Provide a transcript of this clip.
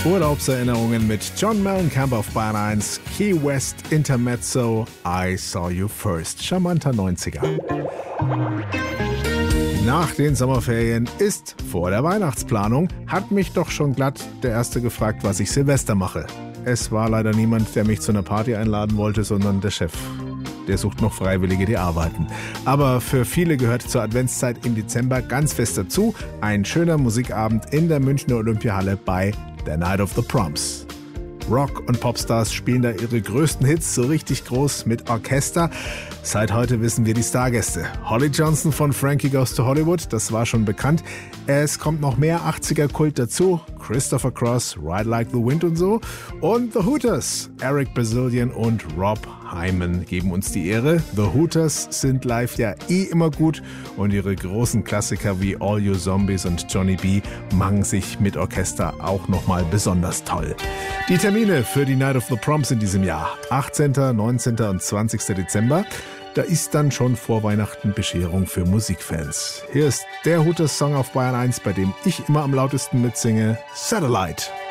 Urlaubserinnerungen mit John Mellencamp auf Bayern 1, Key West Intermezzo, I Saw You First, charmanter 90er. Nach den Sommerferien ist vor der Weihnachtsplanung, hat mich doch schon glatt der Erste gefragt, was ich Silvester mache. Es war leider niemand, der mich zu einer Party einladen wollte, sondern der Chef. Der sucht noch Freiwillige, die arbeiten. Aber für viele gehört zur Adventszeit im Dezember ganz fest dazu ein schöner Musikabend in der Münchner Olympiahalle bei The Night of the Proms. Rock- und Popstars spielen da ihre größten Hits so richtig groß mit Orchester. Seit heute wissen wir die Stargäste. Holly Johnson von Frankie Goes to Hollywood, das war schon bekannt. Es kommt noch mehr 80er-Kult dazu. Christopher Cross, Ride Like the Wind und so. Und The Hooters, Eric Bazillion und Rob Hyman geben uns die Ehre. The Hooters sind live ja immer gut und ihre großen Klassiker wie All You Zombies und Johnny B. machen sich mit Orchester auch nochmal besonders toll. Die Termine für die Night of the Proms in diesem Jahr: 18., 19. und 20. Dezember. Da ist dann schon vor Weihnachten Bescherung für Musikfans. Hier ist der Hooters-Song auf Bayern 1, bei dem ich immer am lautesten mitsinge: Satellite.